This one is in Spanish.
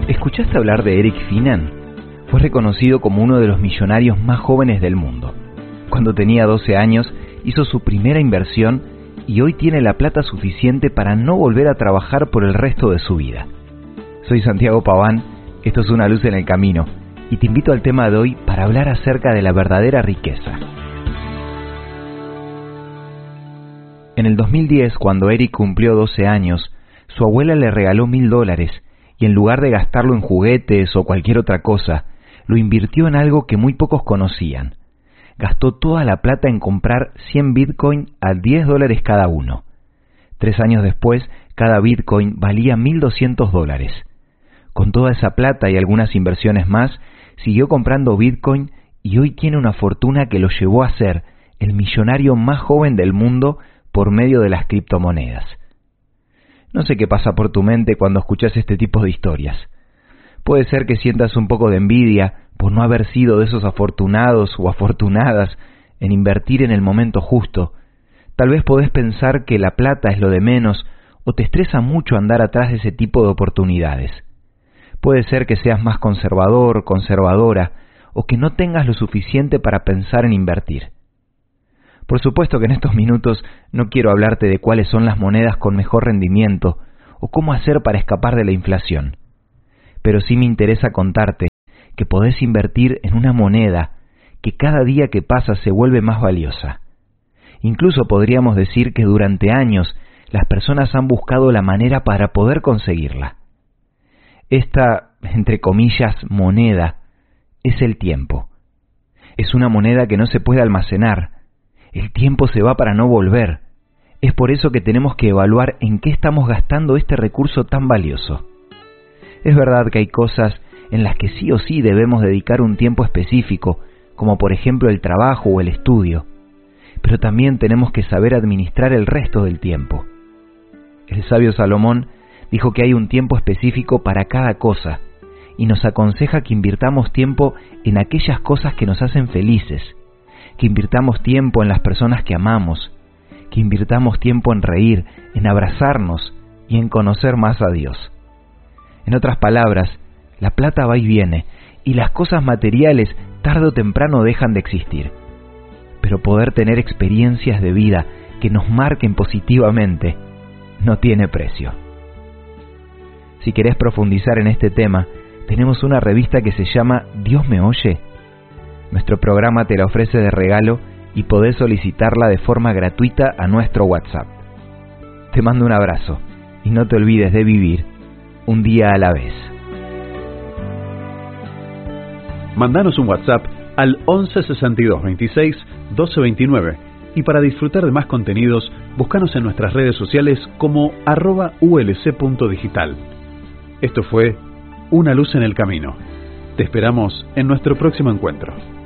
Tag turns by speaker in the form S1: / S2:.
S1: ¿Escuchaste hablar de Eric Finan? Fue reconocido como uno de los millonarios más jóvenes del mundo. Cuando tenía 12 años, hizo su primera inversión y hoy tiene la plata suficiente para no volver a trabajar por el resto de su vida. Soy Santiago Paván, esto es Una Luz en el Camino, y te invito al tema de hoy para hablar acerca de la verdadera riqueza. En el 2010, cuando Eric cumplió 12 años, su abuela le regaló $1,000 y en lugar de gastarlo en juguetes o cualquier otra cosa, lo invirtió en algo que muy pocos conocían. Gastó toda la plata en comprar 100 Bitcoin a $10 cada uno. 3 años después, cada Bitcoin valía $1,200. Con toda esa plata y algunas inversiones más, siguió comprando Bitcoin y hoy tiene una fortuna que lo llevó a ser el millonario más joven del mundo por medio de las criptomonedas. No sé qué pasa por tu mente cuando escuchas este tipo de historias. Puede ser que sientas un poco de envidia por no haber sido de esos afortunados o afortunadas en invertir en el momento justo. Tal vez podés pensar que la plata es lo de menos o te estresa mucho andar atrás de ese tipo de oportunidades. Puede ser que seas más conservador, conservadora, o que no tengas lo suficiente para pensar en invertir. Por supuesto que en estos minutos no quiero hablarte de cuáles son las monedas con mejor rendimiento o cómo hacer para escapar de la inflación. Pero sí me interesa contarte que podés invertir en una moneda que cada día que pasa se vuelve más valiosa. Incluso podríamos decir que durante años las personas han buscado la manera para poder conseguirla. Esta, entre comillas, moneda es el tiempo. Es una moneda que no se puede almacenar. El tiempo se va para no volver. Es por eso que tenemos que evaluar en qué estamos gastando este recurso tan valioso. Es verdad que hay cosas en las que sí o sí debemos dedicar un tiempo específico, como por ejemplo el trabajo o el estudio, pero también tenemos que saber administrar el resto del tiempo. El sabio Salomón dijo que hay un tiempo específico para cada cosa, y nos aconseja que invirtamos tiempo en aquellas cosas que nos hacen felices, que invirtamos tiempo en las personas que amamos, que invirtamos tiempo en reír, en abrazarnos y en conocer más a Dios. En otras palabras, la plata va y viene, y las cosas materiales tarde o temprano dejan de existir. Pero poder tener experiencias de vida que nos marquen positivamente no tiene precio. Si querés profundizar en este tema, tenemos una revista que se llama Dios me oye. Nuestro programa te la ofrece de regalo y podés solicitarla de forma gratuita a nuestro WhatsApp. Te mando un abrazo y no te olvides de vivir un día a la vez.
S2: Mandanos un WhatsApp al 11 62 26 12 29 y para disfrutar de más contenidos, búscanos en nuestras redes sociales como @ulc.digital. Esto fue Una Luz en el Camino. Te esperamos en nuestro próximo encuentro.